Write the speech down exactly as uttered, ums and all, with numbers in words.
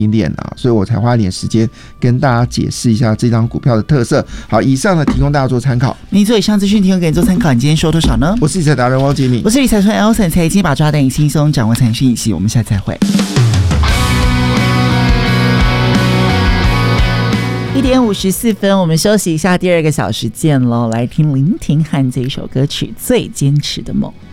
练啊，所以我才花一点时间跟大家解释一下这张股票的特色。好，以上呢提供大家做参考。 没错，以上资讯提供给你做参考。你今天收多少呢？ 我是理财达人汪杰明， 我是理财专 Elson， 财经把抓带你轻松掌握财讯息。我们下次再会。一点五十四分，我们休息一下，第二个小时见喽。来听林廷汉这一首歌曲《最坚持的梦》。